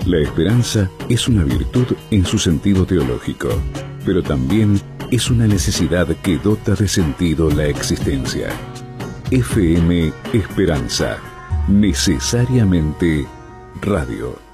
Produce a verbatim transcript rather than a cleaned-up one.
La esperanza es una virtud en su sentido teológico, pero también es una necesidad que dota de sentido la existencia. F M Esperanza, necesariamente radio.